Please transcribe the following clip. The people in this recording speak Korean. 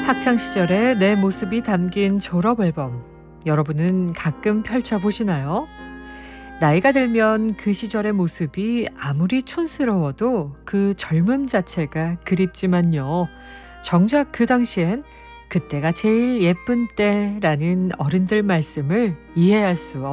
학창 시절의 내 모습이 담긴 졸업 앨범. 여러분은 가끔 펼쳐보시나요? 나이가 들면 그 시절의 모습이 아무리 촌스러워도 그 젊음 자체가 그립지만요. 정작 그 당시엔 그때가 제일 예쁜 때라는 어른들 말씀을 이해할 수